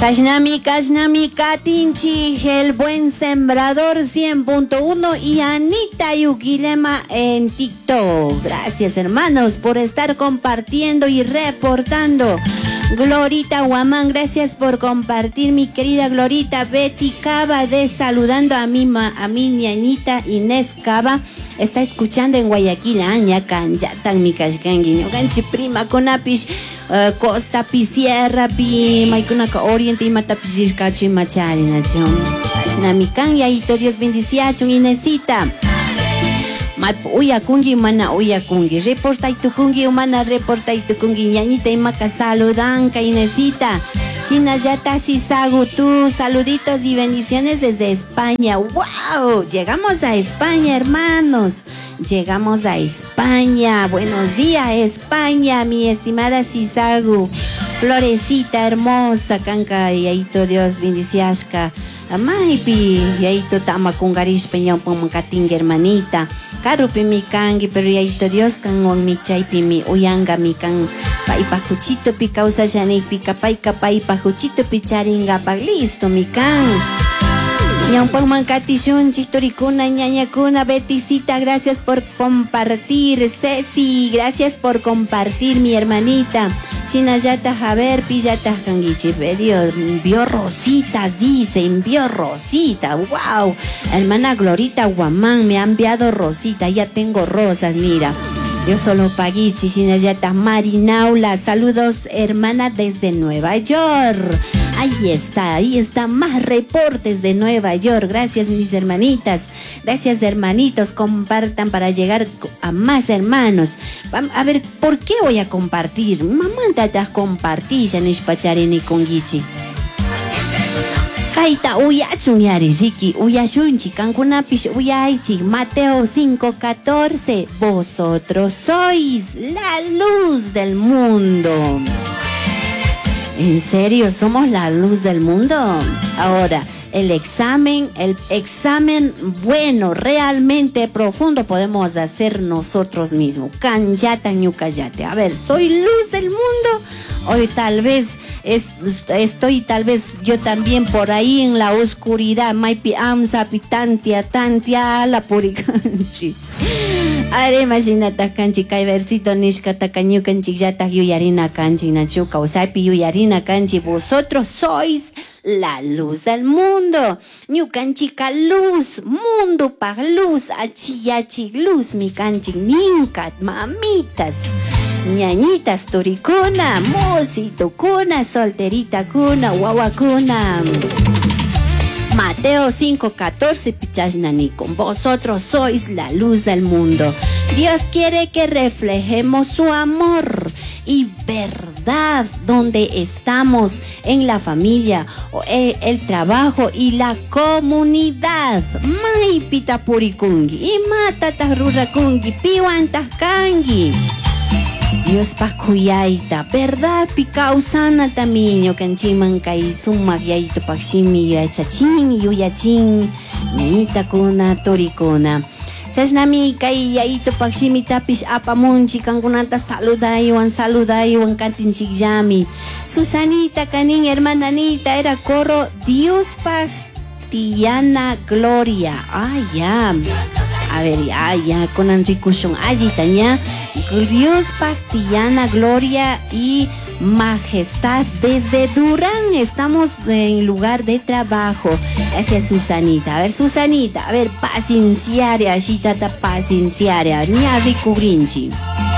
Kashnami Katinchi, el buen sembrador 100.1 y Anita Yukilema en TikTok. Gracias, hermanos, por estar compartiendo y reportando. Glorita Guamán, gracias por compartir, mi querida Glorita. Betty Cava saludando a mi ñañita Inés Cava. Está escuchando en Guayaquil, aña canjatan mi cashganguiño, ganchi prima con apish, costa pi sierra pi, maicuna oriente y matapish cacho y machari nacho. Namican y ahí Dios bendición, Inesita. Uya kungi mana uya kungi, reporta y tu kungi humana reporta y tu kungi, ñañita y maca saludan, Inesita. China Yata Sisagu, tú, saluditos y bendiciones desde España. ¡Wow! Llegamos a España, hermanos. Llegamos a España. Buenos días, España, mi estimada Sisagu. Florecita hermosa, canca, y ahí todo Dios bendiciasca. Amaipi, y ahí todo tama con garish peñón pomacatinga, hermanita. Karupi mi kangi, pero y ahí todo Dios can mi chaipi mi uyanga mi can. Paipa juchito pi causa janik pi kapaica paipa juchito pi charinga pa listo mi can. Yang pangmangkati shun chitoricuna ñañacuna Beticita, gracias por compartir. Ceci, gracias por compartir, mi hermanita. Chinayata Javer Pillata Kangichi envió rositas, dice, envió rosita. Wow, hermana Glorita Guamán me ha enviado rosita, ya tengo rosas, mira. Yo solo pagué Chinayata Marinaula. Saludos, hermana, desde Nueva York. Ahí está, más reportes de Nueva York. Gracias, mis hermanitas. Gracias, hermanitos. Compartan para llegar a más hermanos. A ver, ¿por qué voy a compartir? Mamá, tatas compartí, Janish Pacharini con Gichi. Kaita uyachun yari Ricky, uyashunchi kankunapish uyaychi. Mateo 5:14. Vosotros sois la luz del mundo. ¿En serio somos la luz del mundo? Ahora, el examen bueno, realmente profundo podemos hacer nosotros mismos. Canyata ñucayate. A ver, ¿soy luz del mundo? Hoy tal vez estoy yo también por ahí en la oscuridad. Maipi amsa pitantia la puricanchi. Are machinata canchi kai versito nishka tacañu canchi yata yuyarina canchi nachuca usapi yuyarina canchi. Vosotros sois la luz del mundo. Ñu canchica luz, mundo pa luz, achiyachi luz, mi canchi ninkat, mamitas. Ñañitas turicuna, mosito cuna, solterita cuna, guaguacuna. Mateo 5:14, pichasnani, con vosotros sois la luz del mundo. Dios quiere que reflejemos su amor y verdad donde estamos, en la familia, el trabajo y la comunidad. Mai pitapurikungi, y mata rurakungi, piwantas kangi. Dios pakuyaita, verdad picausana tamiño canchiman kai sumak yaito pakshimi yachachin yuyachin nita kuna torikuna. Chashnami kai yaito pakshimi tapish apamunchi kankunata saludaywan kantinchik llami. Susanita kanin hermana Anita era coro Dios Tiana Gloria. Ya. A ver, ya con Enricushon allí taña. Dios Pactillana, Gloria y Majestad desde Durán. Estamos en lugar de trabajo. Gracias, Susanita. A ver, Susanita, a ver, pacienciaria, allí tata pacienciaria. Ni a Rico Grinchi.